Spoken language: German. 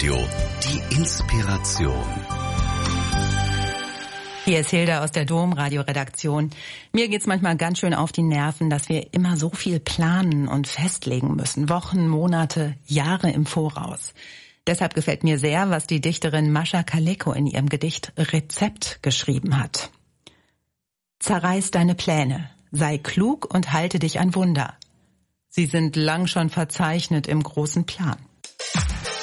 Domradio. Die Inspiration. Hier ist Hilda aus der Domradio-Redaktion. Mir geht's manchmal ganz schön auf die Nerven, dass wir immer so viel planen und festlegen müssen. Wochen, Monate, Jahre im Voraus. Deshalb gefällt mir sehr, was die Dichterin Mascha Kaleko in ihrem Gedicht Rezept geschrieben hat. Zerreiß deine Pläne, sei klug und halte dich an Wunder. Sie sind lang schon verzeichnet im großen Plan.